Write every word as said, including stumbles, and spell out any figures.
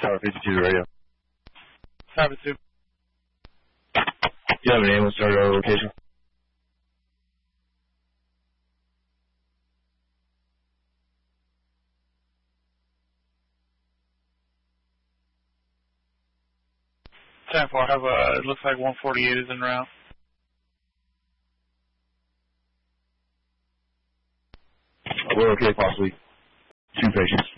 Tower fifty-two to radio. Tower two. Do you have a name? What's our location? ten four, I have a, it looks like one forty-eight is en route. We're okay, possibly. Two patients.